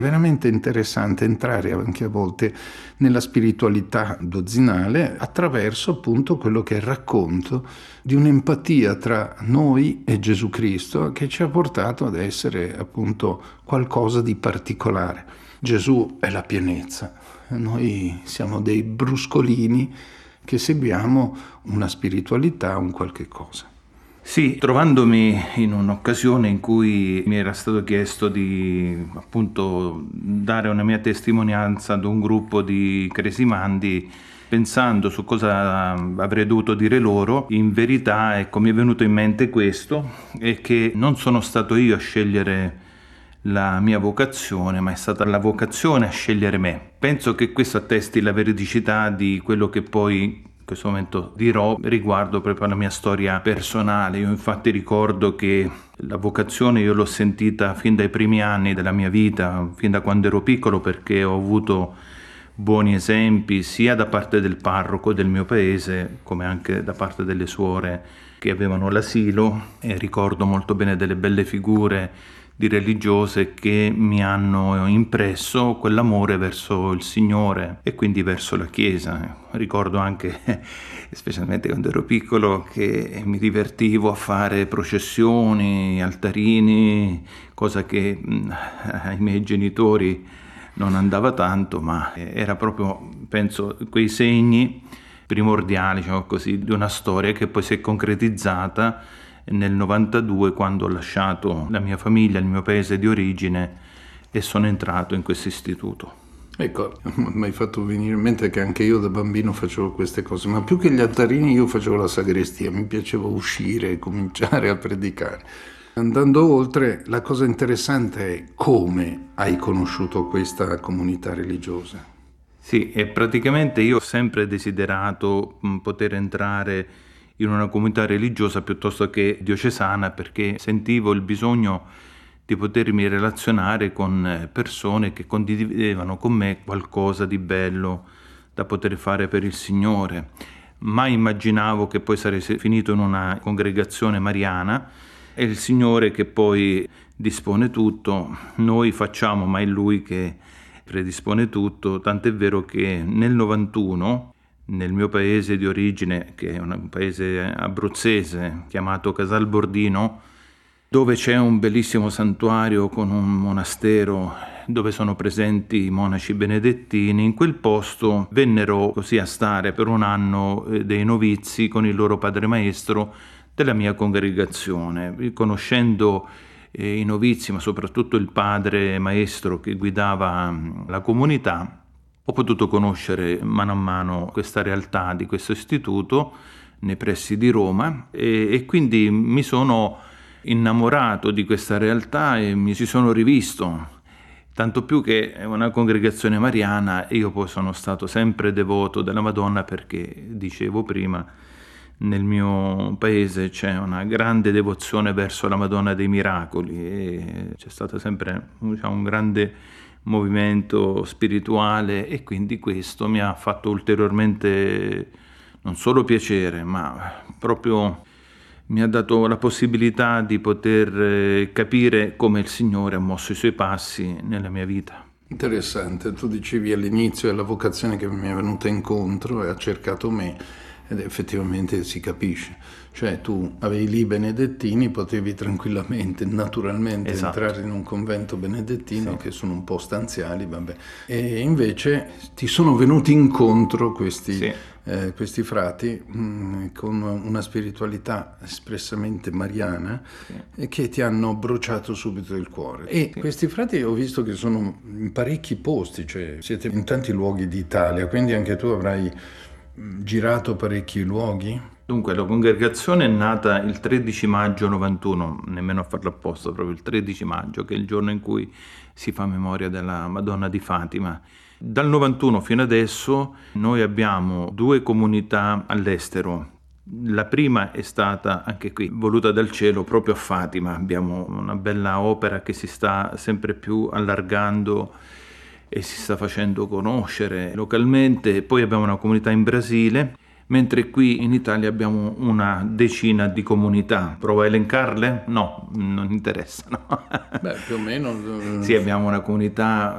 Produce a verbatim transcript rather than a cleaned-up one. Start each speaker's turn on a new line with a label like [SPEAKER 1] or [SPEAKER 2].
[SPEAKER 1] Veramente interessante entrare anche a volte nella spiritualità dozzinale attraverso appunto quello che è il racconto di un'empatia tra noi e Gesù Cristo che ci ha portato ad essere appunto qualcosa di particolare. Gesù è la pienezza, noi siamo dei bruscolini che seguiamo una spiritualità, un qualche cosa.
[SPEAKER 2] Sì, trovandomi in un'occasione in cui mi era stato chiesto di appunto dare una mia testimonianza ad un gruppo di cresimandi, pensando su cosa avrei dovuto dire loro, in verità ecco, mi è venuto in mente questo, e che non sono stato io a scegliere la mia vocazione, ma è stata la vocazione a scegliere me. Penso che questo attesti la veridicità di quello che poi in questo momento dirò riguardo proprio alla mia storia personale. Io infatti ricordo che la vocazione io l'ho sentita fin dai primi anni della mia vita, fin da quando ero piccolo, perché ho avuto buoni esempi sia da parte del parroco del mio paese come anche da parte delle suore che avevano l'asilo, e ricordo molto bene delle belle figure di religiose che mi hanno impresso quell'amore verso il Signore e quindi verso la Chiesa. Ricordo anche, specialmente quando ero piccolo, che mi divertivo a fare processioni, altarini, cosa che ai miei genitori non andava tanto, ma era proprio, penso, quei segni primordiali, diciamo così, di una storia che poi si è concretizzata nel novantadue, quando ho lasciato la mia famiglia, il mio paese di origine, e sono entrato in questo istituto.
[SPEAKER 1] Ecco, mi hai fatto venire in mente che anche io da bambino facevo queste cose, ma più che gli altarini io facevo la sagrestia, mi piaceva uscire e cominciare a predicare. Andando oltre, la cosa interessante è come hai conosciuto questa comunità religiosa.
[SPEAKER 2] Sì, e praticamente io ho sempre desiderato poter entrare in una comunità religiosa piuttosto che diocesana, perché sentivo il bisogno di potermi relazionare con persone che condividevano con me qualcosa di bello da poter fare per il Signore. Mai immaginavo che poi sarei finito in una congregazione mariana. È il Signore che poi dispone tutto, noi facciamo, ma è Lui che predispone tutto, tant'è vero che nel novantuno, nel mio paese di origine, che è un paese abruzzese chiamato Casalbordino, dove c'è un bellissimo santuario con un monastero dove sono presenti i monaci benedettini, in quel posto vennero così a stare per un anno dei novizi con il loro padre maestro della mia congregazione. Conoscendo eh, i novizi, ma soprattutto il padre maestro che guidava la comunità, ho potuto conoscere mano a mano questa realtà di questo istituto nei pressi di Roma e, e quindi mi sono innamorato di questa realtà e mi ci sono rivisto, tanto più che è una congregazione mariana e io poi sono stato sempre devoto della Madonna, perché dicevo prima nel mio paese c'è una grande devozione verso la Madonna dei Miracoli e c'è stato sempre, diciamo, un grande movimento spirituale, e quindi questo mi ha fatto ulteriormente non solo piacere, ma proprio mi ha dato la possibilità di poter capire come il Signore ha mosso i suoi passi nella mia vita.
[SPEAKER 1] Interessante, tu dicevi all'inizio è la vocazione che mi è venuta incontro e ha cercato me, ed effettivamente si capisce, cioè tu avevi lì i benedettini, potevi tranquillamente, naturalmente
[SPEAKER 2] Esatto.
[SPEAKER 1] entrare in un convento benedettino,
[SPEAKER 2] sì.
[SPEAKER 1] che sono un po' stanziali, vabbè, e invece ti sono venuti incontro questi,
[SPEAKER 2] Sì.
[SPEAKER 1] eh, questi frati mh, con una spiritualità espressamente mariana,
[SPEAKER 2] Sì.
[SPEAKER 1] e che ti hanno bruciato subito il cuore. E
[SPEAKER 2] Sì.
[SPEAKER 1] questi frati ho visto che sono in parecchi posti, cioè siete in tanti luoghi d'Italia, quindi anche tu avrai girato parecchi luoghi?
[SPEAKER 2] Dunque, la congregazione è nata il tredici maggio novantuno, nemmeno a farlo apposta, proprio il tredici maggio, che è il giorno in cui si fa memoria della Madonna di Fatima. Dal novantuno fino adesso noi abbiamo due comunità all'estero. La prima è stata, anche qui, voluta dal cielo proprio a Fatima. Abbiamo una bella opera che si sta sempre più allargando e si sta facendo conoscere localmente. Poi abbiamo una comunità in Brasile, mentre qui in Italia abbiamo una decina di comunità. Provo a elencarle? No, non interessa. No.
[SPEAKER 1] Beh, più o meno.
[SPEAKER 2] Sì, abbiamo una comunità